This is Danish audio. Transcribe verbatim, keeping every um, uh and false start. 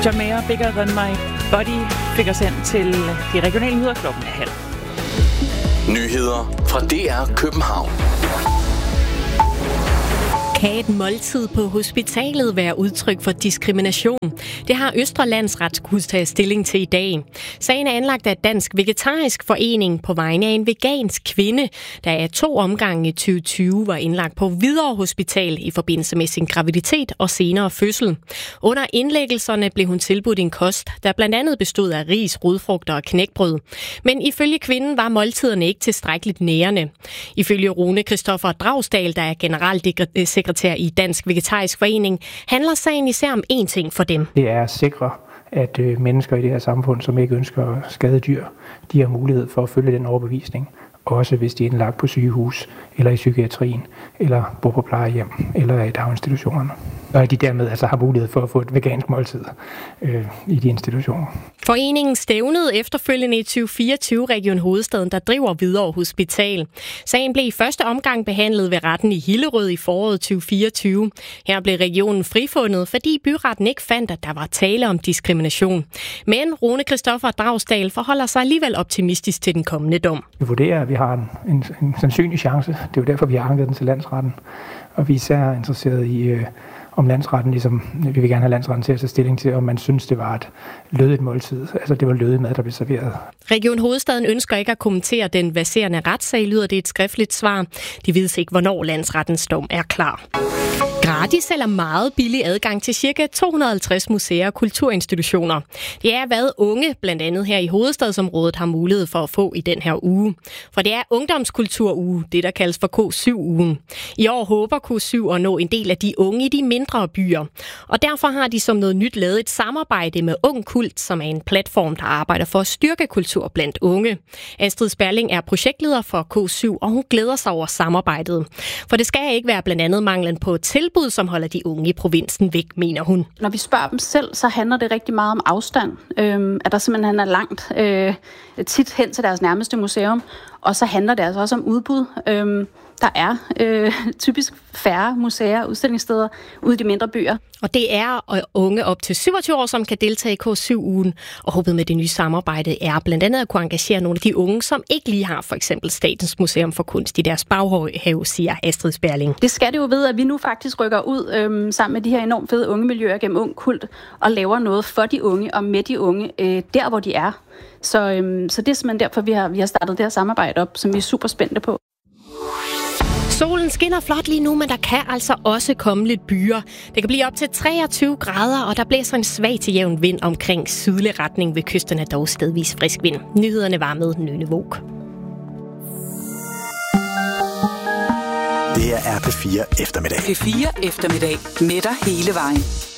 John Mayer, Bigger Than My Body fik os hen til de regionale nyheder klokken er halv. Nyheder fra D R København. Kan et måltid på hospitalet være udtryk for diskrimination? Det har Østre Landsret kunne tage stilling til i dag. Sagen er anlagt af Dansk Vegetarisk Forening på vegne af en vegansk kvinde, der af to omgange i tyve tyve var indlagt på Hvidovre Hospital i forbindelse med sin graviditet og senere fødsel. Under indlæggelserne blev hun tilbudt en kost, der blandt andet bestod af ris, rodfrugter og knækbrød. Men ifølge kvinden var måltiderne ikke tilstrækkeligt nærende. Ifølge Rune Christoffer Dragsdal, der er generalsekretær i Dansk Vegetarisk Forening, handler sagen især om én ting for dem. Det er at sikre, at øh, mennesker i det her samfund, som ikke ønsker at skade dyr, de har mulighed for at følge den overbevisning. Også hvis de er indlagt på sygehus, eller i psykiatrien, eller bor på plejehjem, eller i daginstitutionerne. Og at de dermed altså har mulighed for at få et vegansk måltid øh, i de institutioner. Foreningen stævnede efterfølgende i tyve fireogtyve Region Hovedstaden, der driver Hvidovre Hospital. Sagen blev i første omgang behandlet ved retten i Hillerød i foråret tyve fireogtyve. Her blev regionen frifundet, fordi byretten ikke fandt, at der var tale om diskrimination. Men Rune Christoffer Dragsdal forholder sig alligevel optimistisk til den kommende dom. Vi vurderer, at vi har en, en, en sandsynlig chance. Det er jo derfor, vi har anket den til landsretten. Og vi er især interesseret i, øh, om landsretten, ligesom vi vil gerne have landsretten til at tage stilling til, om man synes, det var et lødigt måltid. Altså det var lødig mad, der blev serveret. Region Hovedstaden ønsker ikke at kommentere den verserende retssag, lyder det et skriftligt svar. De ved ikke, hvornår landsrettens dom er klar. Gratis eller meget billig adgang til ca. to hundrede og halvtreds museer og kulturinstitutioner. Det er, hvad unge, blandt andet her i hovedstadsområdet, har mulighed for at få i den her uge. For det er ungdomskulturuge, det der kaldes for K syv-ugen. I år håber K syv at nå en del af de unge i de mindre byer. Og derfor har de som noget nyt lavet et samarbejde med Ung Kult, som er en platform, der arbejder for at styrke kultur blandt unge. Astrid Sperling er projektleder for K syv, og hun glæder sig over samarbejdet. For det skal ikke være blandt andet manglen på tilbud, som holder de unge i provinsen væk, mener hun. Når vi spørger dem selv, så handler det rigtig meget om afstand. Øhm, at der simpelthen er langt øh, tit hen til deres nærmeste museum. Og så handler det altså også om udbud. Øhm, der er øh, typisk færre museer og udstillingssteder ude i de mindre byer. Og det er unge op til syvogtyve år, som kan deltage i K syv-ugen. Og håbet med det nye samarbejde er blandt andet at kunne engagere nogle af de unge, som ikke lige har for eksempel Statens Museum for Kunst i deres baghave, siger Astrid Sperling. Det skal det jo ved, at vi nu faktisk rykker ud øhm, sammen med de her enormt fede unge miljøer gennem Ung Kult og laver noget for de unge og med de unge øh, der, hvor de er. Så, øhm, så det er simpelthen derfor, vi har, vi har startet det her samarbejde op, som vi er super spændte på. Solen skinner flot lige nu, men der kan altså også komme lidt byer. Det kan blive op til treogtyve grader, og der blæser en svag til jævn vind omkring sydlig retning ved kysterne, dog stedvis frisk vind. Nyhederne var med Nynne Våg. Det er R P fire eftermiddag. P fire eftermiddag med dig hele vejen.